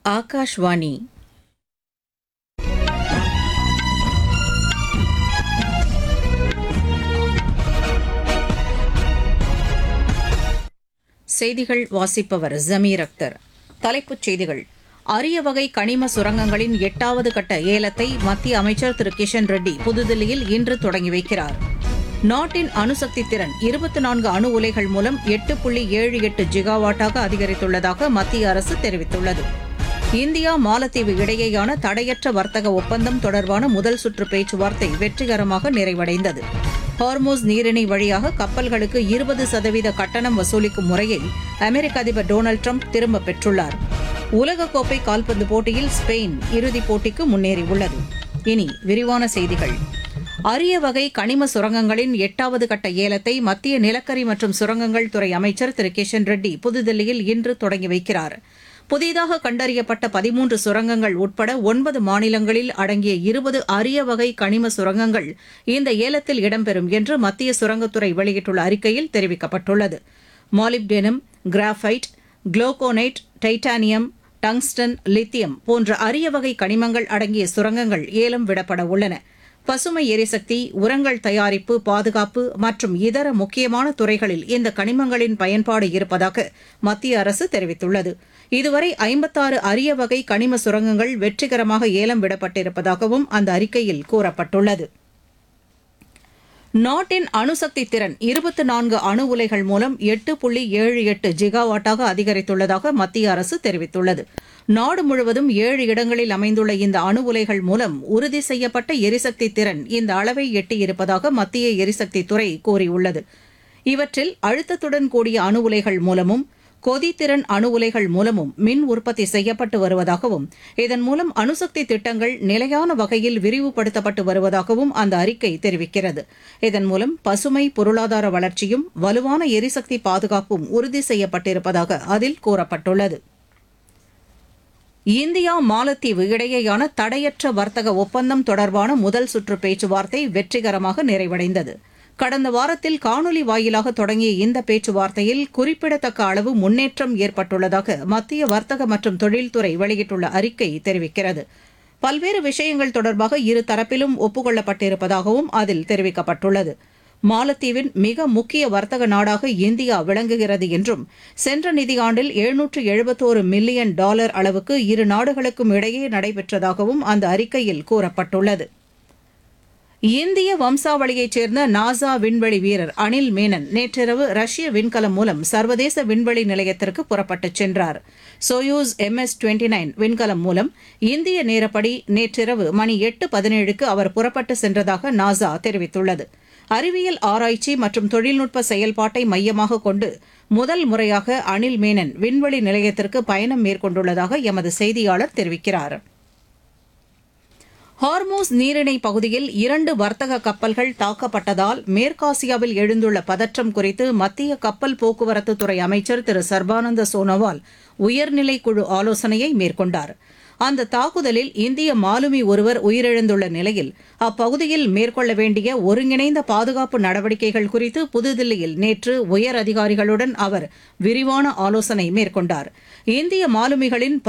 ஆகாஷ்வாணி. செய்திகள் வாசிப்பவர் ஜமீர் அக்தர். தலைப்புச் செய்திகள்: அரிய வகை கனிம சுரங்கங்களின் 8வது கட்ட ஏலத்தை மத்திய அமைச்சர் திரு கிஷன் ரெட்டி புதுதில்லியில் இன்று தொடங்கி வைக்கிறார். நாட்டின் அணுசக்தி திறன் 24 அணு உலைகள் மூலம் 8.78 ஜிகாவாட்டாக அதிகரித்துள்ளதாக மத்திய அரசு தெரிவித்துள்ளது. இந்தியா மாலத்தீவு இடையேயான தடையற்ற வர்த்தக ஒப்பந்தம் தொடர்பான முதல் சுற்று பேச்சுவார்த்தை வெற்றிகரமாக நிறைவடைந்தது. ஹார்மோஸ் நீரிணை வழியாக கப்பல்களுக்கு 20% கட்டணம் வசூலிக்கும் முறையை அமெரிக்க அதிபர் டொனால்டு டிரம்ப் திரும்பப் பெற்றுள்ளார். உலகக்கோப்பை கால்பந்து போட்டியில் ஸ்பெயின் இறுதிப் போட்டிக்கு முன்னேறியுள்ளது. இனி விரிவான செய்திகள். அரிய வகை கனிம சுரங்கங்களின் 8வது கட்ட ஏலத்தை மத்திய நிலக்கரி மற்றும் சுரங்கங்கள் துறை அமைச்சர் திரு கிஷன் ரெட்டி புதுதில்லியில் இன்று தொடங்கி வைக்கிறார். புதிதாக கண்டறியப்பட்ட 13 சுரங்கங்கள் உட்பட 9 மாநிலங்களில் அடங்கிய 20 அரிய வகை கனிம சுரங்கங்கள் இந்த ஏலத்தில் இடம்பெறும் என்று மத்திய சுரங்கத்துறை வெளியிட்டுள்ள அறிக்கையில் தெரிவிக்கப்பட்டுள்ளது. Molybdenum, graphite, glauconite, titanium, tungsten, lithium போன்ற அரிய வகை கனிமங்கள் அடங்கிய சுரங்கங்கள் ஏலம் விடப்பட உள்ளன. பசுமை எரிசக்தி, உரங்கள் தயாரிப்பு, பாதுகாப்பு மற்றும் இதர முக்கியமான துறைகளில் இந்த கனிமங்களின் பயன்பாடு இருப்பதாக மத்திய அரசு தெரிவித்துள்ளது. இதுவரை 56 அரிய வகை கனிம சுரங்கங்கள் வெற்றிகரமாக ஏலம் விடப்பட்டிருப்பதாகவும் அந்த அறிக்கையில் கூறப்பட்டுள்ளது. நாட்டின் அணுசக்தி திறன் 24 அணு உலைகள் மூலம் 8.78 ஜிகாவாட்டாக அதிகரித்துள்ளதாக மத்திய அரசு தெரிவித்துள்ளது. நாடு முழுவதும் 7 இடங்களில் அமைந்துள்ள இந்த அணு உலைகள் மூலம் உறுதி செய்யப்பட்ட எரிசக்தி திறன் இந்த அளவை எட்டியிருப்பதாக மத்திய எரிசக்தி துறை கூறியுள்ளது. இவற்றில் அழுத்தத்துடன் கூடிய அணு உலைகள் மூலமும் கொதித்திறன் அணு உலைகள் மூலமும் மின் உற்பத்தி செய்யப்பட்டு வருவதாகவும் இதன் மூலம் அணுசக்தி திட்டங்கள் நிலையான வகையில் விரிவுபடுத்தப்பட்டு வருவதாகவும் அந்த அறிக்கை தெரிவிக்கிறது. இதன் மூலம் பசுமை பொருளாதார வளர்ச்சியும் வலுவான எரிசக்தி பாதுகாப்பும் உறுதி செய்யப்பட்டிருப்பதாக அதில் கூறப்பட்டுள்ளது. இந்தியா மாலத்தீவு இடையேயான தடையற்ற வர்த்தக ஒப்பந்தம் தொடர்பான முதல் சுற்று பேச்சுவார்த்தை வெற்றிகரமாக நிறைவடைந்தது. கடந்த வாரத்தில் காணொலி வாயிலாக தொடங்கிய இந்த பேச்சுவார்த்தையில் குறிப்பிடத்தக்க அளவு முன்னேற்றம் ஏற்பட்டுள்ளதாக மத்திய வர்த்தக மற்றும் தொழில்துறை வெளியிட்டுள்ள அறிக்கை தெரிவிக்கிறது. பல்வேறு விஷயங்கள் தொடர்பாக இரு தரப்பிலும் ஒப்புக் அதில் தெரிவிக்கப்பட்டுள்ளது. மாலத்தீவின் மிக முக்கிய வர்த்தக நாடாக இந்தியா விளங்குகிறது என்றும் சென்ற நிதியாண்டில் $771 மில்லியன் அளவுக்கு இரு நாடுகளுக்கும் இடையே நடைபெற்றதாகவும் அந்த அறிக்கையில் கூறப்பட்டுள்ளது. இந்திய வம்சாவளியைச் சேர்ந்த நாசா விண்வெளி வீரர் அனில் மேனன் நேற்றிரவு ரஷ்ய விண்கலம் மூலம் சர்வதேச விண்வெளி நிலையத்திற்கு புறப்பட்டுச் சென்றார். சோயூஸ் MS-29 விண்கலம் மூலம் இந்திய நேரப்படி நேற்றிரவு மணி 8:17க்கு அவர் புறப்பட்டு சென்றதாக நாசா தெரிவித்துள்ளது. அறிவியல் ஆராய்ச்சி மற்றும் தொழில்நுட்ப செயல்பாட்டை மையமாக கொண்டு முதல் முறையாக அனில் மேனன் விண்வெளி நிலையத்திற்கு பயணம் மேற்கொண்டுள்ளதாக எமது செய்தியாளர் தெரிவிக்கிறார். ஹார்மோஸ் நீரிணை பகுதியில் 2 வர்த்தக கப்பல்கள் தாக்கப்பட்டதால் மேற்காசியாவில் எழுந்துள்ள பதற்றம் குறித்து மத்திய கப்பல் போக்குவரத்து துறை அமைச்சர் திரு சர்பானந்த சோனோவால் உயர்நிலை குழு ஆலோசனையை மேற்கொண்டார். அந்த தாக்குதலில் இந்திய மாலுமி ஒருவர் உயிரிழந்துள்ள நிலையில் அப்பகுதியில் மேற்கொள்ள வேண்டிய ஒருங்கிணைந்த பாதுகாப்பு நடவடிக்கைகள் குறித்து புதுதில்லியில் நேற்று உயர் அதிகாரிகளுடன் அவர் விரிவான ஆலோசனை மேற்கொண்டார். இந்திய மாலுமிகளின்